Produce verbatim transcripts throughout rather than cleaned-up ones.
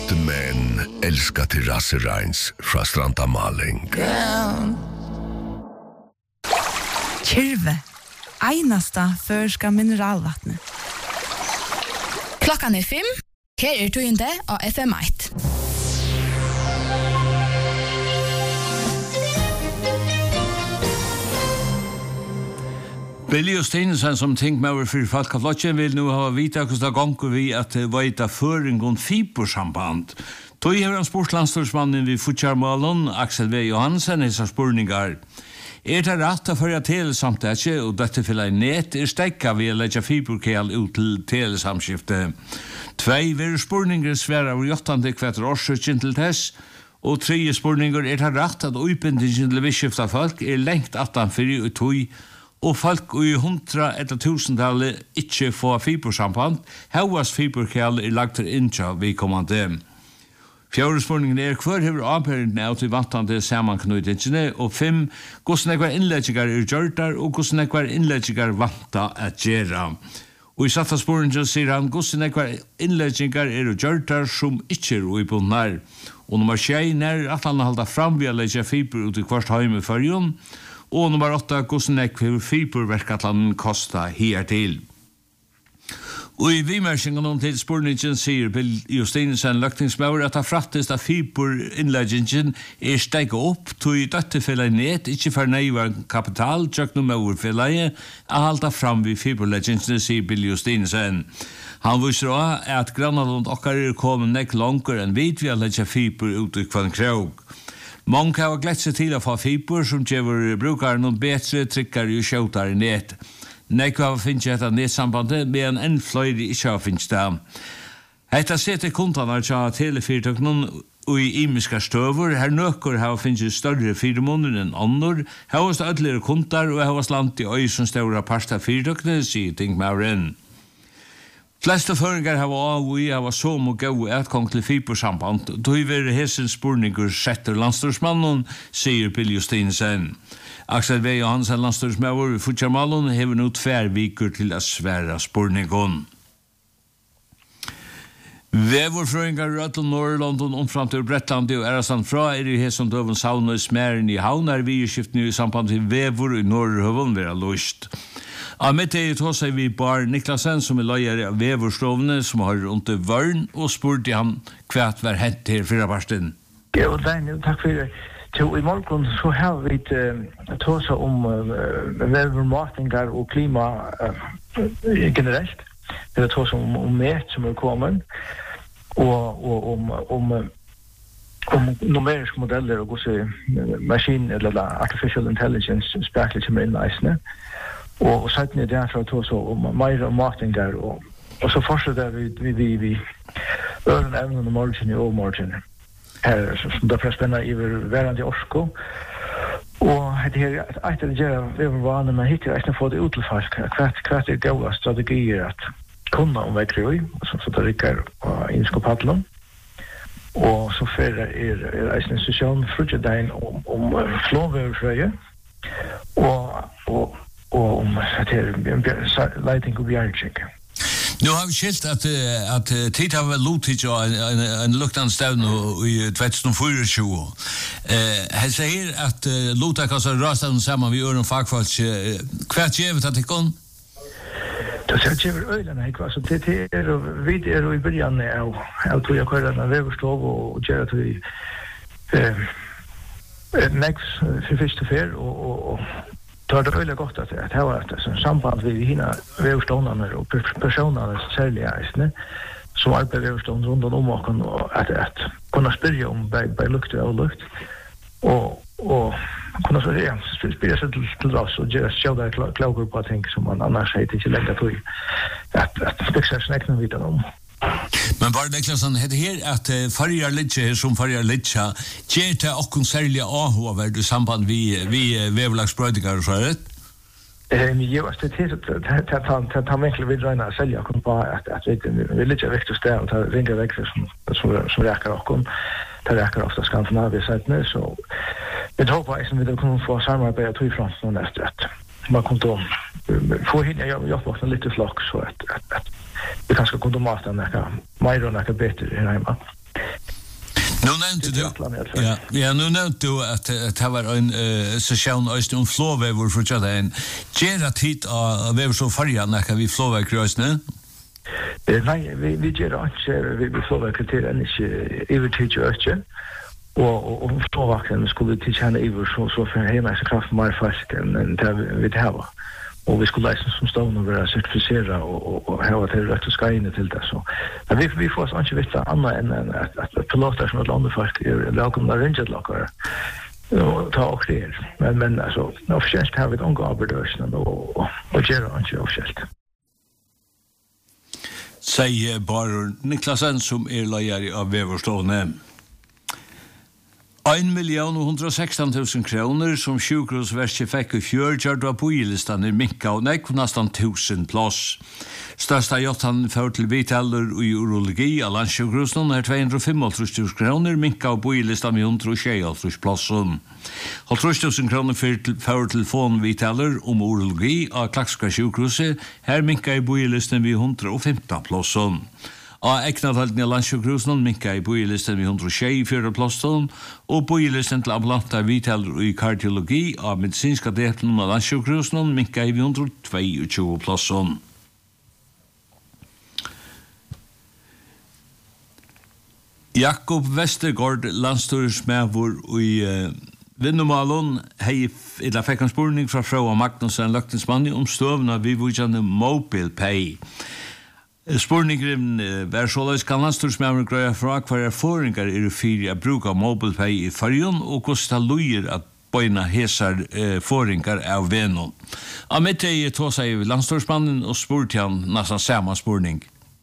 Gifte män älskar terrassereins fra Stranda Maling. Kyrve, einasta førska mineralvattnet. Klockan är fem. Här är tugende av F M ett. Billy Justinsen som tänkt med över för folk av Lodgen vill nu ha vita kosta gånger vi att vita föring och fibersamband. Då är han sportlandslagsmannen vid Futjarmalon, Axel V. Johansen, i spurningar. Er det rett å føre telesamtale, og dette fyller nett er stekka ved å legge fiberkel ut til telesamskiftet. Tvei vil spurninger svære av åttende kvetter årsøkken til tess, og tre spurninger er det rett at utbindingen til visskifta folk er lengt attanfyrir og tog, og folk i hundra etter tusentallet ikke får fibersamband, høyast fiberkel er lagt til innkja vi kommande. Fjerde spurningen er hver hever avhørende av til vantande samanknøytingene, og fem, hvordan ekvar innlegginger er gjørtar, og hvordan ekvar innlegginger vanta at gjera. Og i satta spurningen sier han, hvordan ekvar innlegginger er gjørtar som ikke er uibundnar. Og nummer tjei er at han halda fram ved å legge fiber ut i hvert heim i fyrjon, og nummer åtta, hvordan ekvar fiberverkatlan kosta hertil. Og i vimersingen om til spurningen sier Bill Justinsen løktingsmauer at det frattest av fiberinnleggingen er steget opp til døttefellet ned, ikke for nøyver kapital, tjøk noe mauerfellet, er halda fram ved fiberleggingen, sier Bill Justinsen. Han viser også at Grannalund okkar er kommet nek langer enn vidt vi har legget fiber ut i kvann krog. Mange har glett seg til å få fiber som gjør brukaren noen bedre trykkere og kjøttere ned. Nekva har finnst etter nedsambandet, men enn fløyre ikke har finnst det. Hetta setter kundene til telefyrtøknen og i imiska støver, her nøkker har finnst større firmåner enn andre, her har stødligere kunder og har slant i øy som større parst av fyrtøkene, sier Tingmauren. Fleste føringer har av og i har som og gode etgang til fibersamband, og i være hesens spurninger setter landstorsmannen, sier Bill Justinsen. Axel V. Johansen, landstorsmauer i Futjarmalon, hever nå tver viker til å svære spurningen. Vevorfrøyngar i Rødland, Norrlanden, omfram til Bretland og Erastand fra er i hesson døven sauna i smæren i havnar vi i skiften i samband til vevor i Norrhøven vera lust. Av mitt er det hos vi Bar Niklasen som er løyer av vevorslovene som har rundt vørn og spurte han hva var hent her fyra parsten. Ja, takk for det. Så i morgen så har vi uh, tåsa om uh, vevermatingar og klima uh, generelt. Vi har tåsa om, om met som er kommet, og, og om, om, om numeriske modeller og også maskin eller artificial intelligence spekler som er inneisende. Og, og siden er det for å tåsa om meir og matingar, og, og så fortsetter vi vi, vi, vi øren evnen og morgen og morgen. Her, som da får spenne i hverandre orsko. Og det her, etter det gjør vi var vane, men hittil etter å få det ut til folk, hva er gode strategier at kunna omvekre i, som så det rikker og innskå paddelen. Og så fyrir er, er eisen en sesjon frutjedein om, om flåveverfrøye, og, og, og om leiting og bjergkjekk. Nu har vi skilt at, at tid har vel lutit jo en, en, en luktande stavn i tjugohundrafyrtio. Eh, han sier at uh, lutak har rastavn sammen vi gjør en fagfolk. Hva gjevet at ikon? Det er gjevet øyne, ikke? Altså, det er vi er i början av av tog jeg kører en veverslov og gjør at vi eh, neks for første fer og, og, og tar det veldig godt at det har et samband ved hina veverståndene og personene særlig eisene som arbeider veverstånd rundt om åken og at, at kunne spyrre om bei lukt og lukt og, og kunne så ja, spyrre seg til, til oss og gjøre sjå der klager på ting som man annars heit ikke legger tog at, at fikser snekne vidan om. Men bare Niklasen, det her at uh, farjar lidja som farjar lidja gjør det okkun særlig avhåverd i samband vi, vi uh, vevlagsbrøydingar og så er det? Um, jo, det er det han egentlig vil røyna å selja okkun på at, at vi lidja vekt og sted og ta ringer vekt som, som, som reker okkun det reker ofta Skandinavia sætene så vi håper at vi kan få samarbeid og tog frans noen etter at man kommer til å få hinna jobbvokna litt i flokk så at, at, at vi kanskje kunne mata nekka meir og nekka betur i heima. Nu nevnte du, ja, ja, nu nevnte du at det var en uh, session om flåvever for tjadagen. Gjør at hit av vever så fargen når vi flåvever krøsene? Nei, vi, vi gjør ikke, vi, vi flåvever til enn ikke ivertid til østje. Og om flåvakten skulle vi tilkjenne iver, så, så for hjemme så kraft mer fast enn det vi har. Og vi skulle leise som stående være sertifisere og, og, og hava til rett og skajene til det. Så men vi, vi får oss ikke vite annet enn at, at, at piloter som et andre folk er lagomne ringetlakkere og ta og det. Men, men altså, offisielt har vi et unge arbeidøsene og, og, og gjør det ikke offisielt. Sier bare Niklasen som er leier av Veverstående. en million og hundre og seksten tusen kroner som sjukhusverket fikk i fjør gjør det på i-listan i minka og nekv nesten tusen plass. Største jottan fører til viteller i urologi av landssjukhusen er to hundre og femoghalvtreds tusen kroner, minka og på i-listan med hundre og tjuehalvtreds plassen. halvtreds tusen kroner fører til fånviteller om urologi av Klakska sjukhuset, her minka i på i-listan med hundre og femten plassen. Av eknatalten i landssjukhusen minka i boilisten med hundre og tjuefire plassen, og boilisten til ambulanter viteller i kardiologi av medisinska delen av landssjukhusen minka i hundre og tjueto plassen. Jakob Vestergaard, landstyresmedvor i uh, Vinnumalon, hei illa fikk en spurning fra Frøa Magnussen, løktensmann om støvna vi vujane Mobile Pay. Spurningen var såleis kan landstyresmedvor grøya fra hver erfaringar er fyrir å bruka Mobile Pay i fargen, og hvordan det lujer at bøyna hesar eh, foringar av venon. Av mitt er tå seg landstyresmannen og spurte han nesten samme spurning.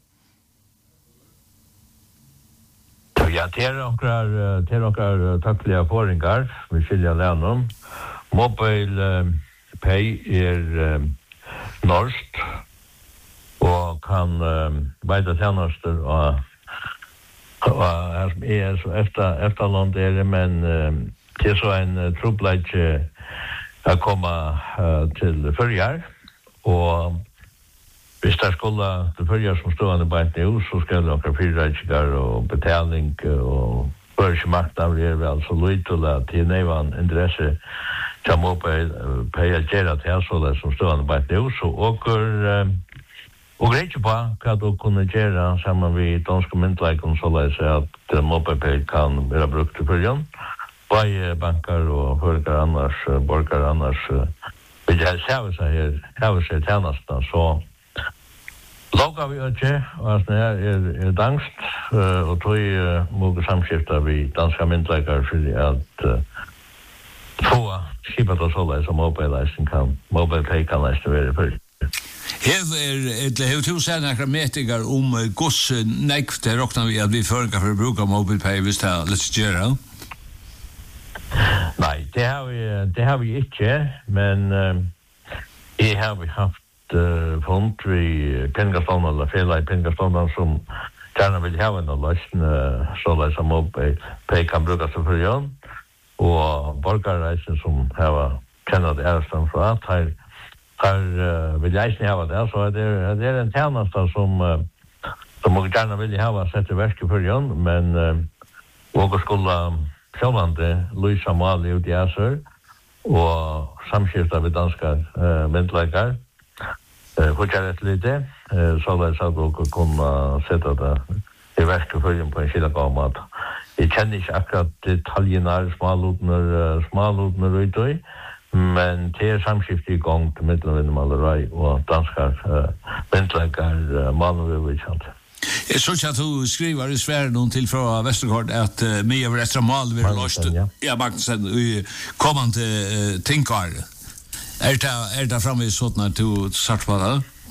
Ja, til onkrar til onkrar takkliga foringar, vi skilja lennom. Mobile uh, Pay er uh, norskt og kan uh, beida tjenester og og er så efter efterland er det, men uh, til så en uh, trobladje å komme uh, til førjar, og hvis det skulle til førjar som stående beint nå, så skal det noen fyrreikinger og betaling og børsmakt av det er vel så løytelig til nevan interesse til Mobile Pay å gjøre til så det som stående beint nå, så åker uh, og greit på hva du kunne gjøre sammen med danske myndleikene så det er at Mobile Pay kan være brukt til førjan. Bare banker og fører annars, borger annars vil jeg heve seg her, heve seg tjenestene, så lager vi ikke, og det er, er, er dangst, uh, og tog uh, måtte samskifte vi danske myndleikere for at uh, få skipet og såleis som mobile-leisen kan, Mobile Pay kan leisen være for. Hev er, hev to seg nekra metinger om goss nekv til råkna vi at vi føringar for å bruke Mobile Pay hvis det er litt gjøre? Nei, det har vi, det har vi ikke, men uh, jeg har vi haft uh, fond vi pengastonene, eller fela i pengastonene som gjerne vil ha en løsning, uh, så det som Mobile Pay kan brukes til førjan, og borgerreisen som har kjennet ærestand fra at her, her uh, vil jeg ikke ha det, så det er, det er en tjeneste som, uh, som jeg gjerne vil ha sett i verk i førjan, men uh, og skulle sjålande Louisa Mali ut i Asur og samskifta ved danska uh, myndleikar uh, fortsatt et lite uh, så det er at dere kunne sette det i verk i førjen på en skilda mat. Jeg kjenner ikke akkurat detaljenar, smalutner, uh, smalutner ut i, men det er samskift i gang til middelvinnermaleri og danska uh, myndleikar uh, malerivikant. Jeg så ikke at du skriver i sværen noen til fra Vestergaard at uh, mye av ekstra mal vil løst ja, Magnussen i kommende uh, tinkar. Er det, er det framvis sånn at du satt på det?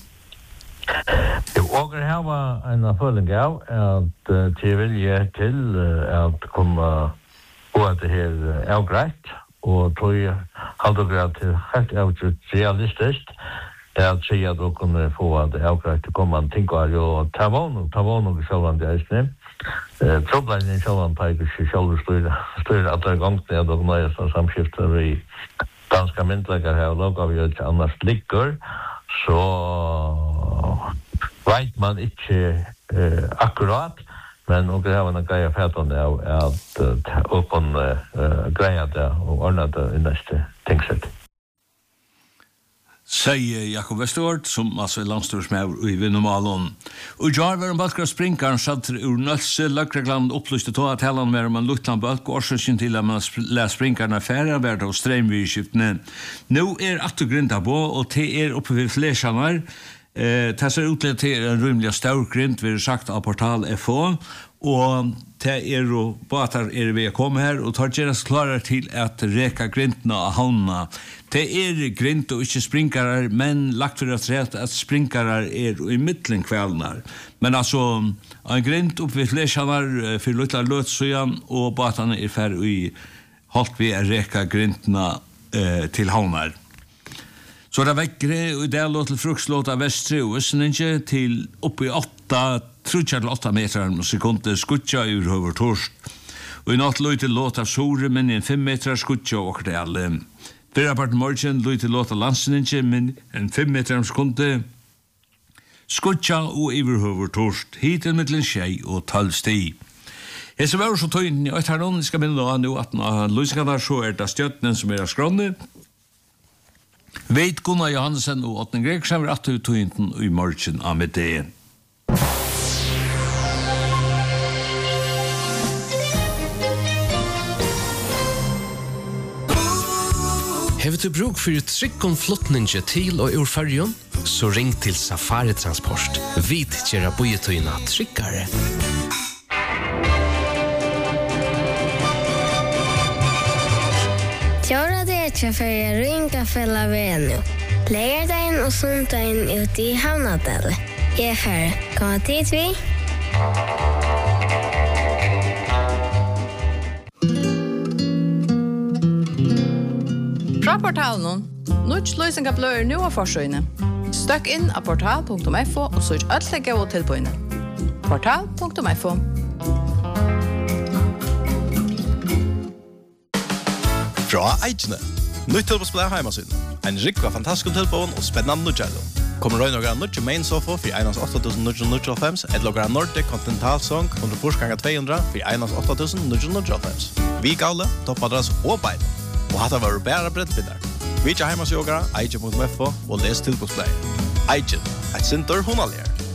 Jo, og det her var en føling av at uh, til vilje til uh, at kunne gå etter her uh, avgreit, og tog halde greit til helt avgreit realistisk, det er at si at du kunne få at avgreit til kommende tinkar, og ta vån, ta vån og sjålande eisne. Trobleinen sjålande peker ikke sjålande styr at det er gongt ned og nøyest av samskifter i danska myndleikar her, og laga vi ikke annars ligger, så vet man ikke eh, akkurat, Men och det har en greja färdande av att öppna greja det och ordna det i nästa tingsrätt. Säger Jakob Westergaard som alltså är landstorsmed i Vinnomalon. Och jag var en balkar sprinkaren satt ur Nölse, Lökregland upplyste då att hela med om en luktland balk och årsöken till att man lär sprinkarna färre värda och strömvidskiftene. Nu är att du grinda på och det är uppe vid flersanar. Eh, det ser ut till en rymlig störgrind vi har sagt av portal F O och det är då båtar är vi kommer här och tar deras klara till att räka grindarna och havna. Det är grind och inte sprinkarar men lagt för att rätt att sprinkarar är i mitten kvällar. Men alltså en grind upp vid flersanar för lilla lötsöjan och båtarna är färre i halt vi är räka grindarna eh, till havnar. Så det vekkere, og det låt til frukslåt av Vestre og Østninge til oppi åtta, trutja til åtta meter om sekunder skutja ur høver torsk. Og i natt låt til låt av Sore, men i en fem meter skutja og det alle. Fyrra part morgen låt til låt av Landsninge, men en fem meter om sekunder skutja og ur høver torsk. Hittil mittlen tjei og tolv sti. Jeg ser var så tøyden i Øytarnon, skal minne da nå at når Lusika så er det stjøttenen som er av skrånne. Veit Gunnar Johansen og Åtne Gregsheim er at du tog inn i morgen av med det. Hever du bruk for tryggom flottninge til og ur färjon? Så ring til Safari Transport. Vit kjera bojetøyna tryggare. Kjøra det til for jeg ringer fella ved nå. Leger deg og sunt deg ute i havnadelle. Jeg er ferdig. Kom dit vi. Fra portalen, nødt løsninger blør nå av forsøgene. Støkk inn av portal punktum f o og søk alt det gode tilbøyene. portal punktum f o. Fra Eidjene. Nytt tilbåsplay heimasiden. En rikva fantastisk tilbån og spennende nødgjælder. Kommer røy noen nødgjør main sofa for einans åtta tusen ni hundre og fem, et logra Nordic Continental Song hundre forsganger to hundre for einans åtta tusen ni hundre og fem. Vi gavle, toppadress og bein. Og hatt var bæra breddbindar. Vi tja heimasjogara, eidje punktum f o og les tilbåsplay. Eidjen, et sinter hunalier.